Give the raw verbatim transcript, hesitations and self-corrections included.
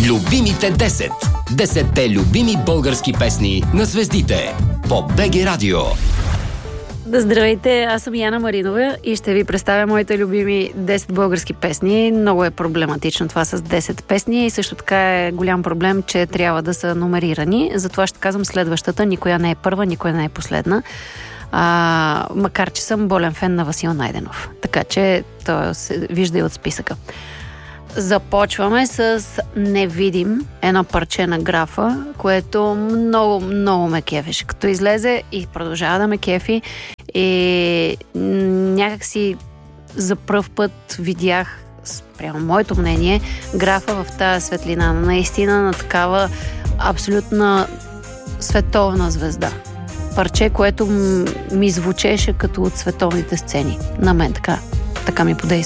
Любимите десет. Десетте любими български песни на звездите по БГ Радио. Да, здравейте, аз съм Яна Маринова и ще ви представя моите любими десет български песни. Много е проблематично това с десет песни и също така е голям проблем, че трябва да са номерирани. Затова ще казвам следващата. Никоя не е първа, никоя не е последна. А, макар че съм болен фен на Васил Найденов. Така че той се вижда и от списъка. Започваме с Невидим, едно парче на Графа, което много, много ме кефеше. Като излезе и продължава да ме кефи и някакси за пръв път видях, спрямо моето мнение, Графа в тази светлина. Наистина на такава абсолютна световна звезда. Парче, което ми звучеше като от световните сцени. На мен така, така ми подейства.